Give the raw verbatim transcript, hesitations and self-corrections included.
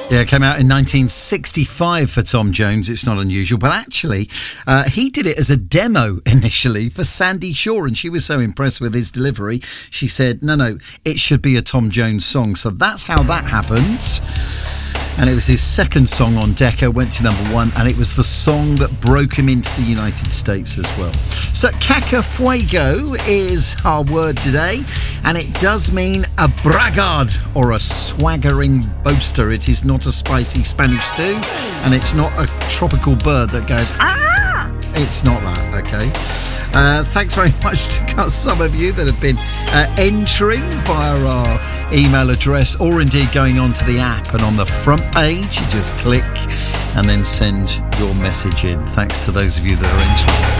Yeah, it came out in nineteen sixty-five for Tom Jones. It's not unusual, but actually uh, he did it as a demo initially for Sandy Shaw, and she was so impressed with his delivery, she said, no, no, it should be a Tom Jones song. So that's how that happened. And it was his second song on Decca, went to number one, and it was the song that broke him into the United States as well. So Caca Fuego is our word today, and it does mean a braggart or a swaggering boaster. It is not a spicy Spanish stew, and it's not a tropical bird that goes, ah! It's not that, okay? Uh, thanks very much to some of you that have been uh, entering via our email address, or indeed going onto the app, and on the front page you just click and then send your message in. Thanks to those of you that are entering.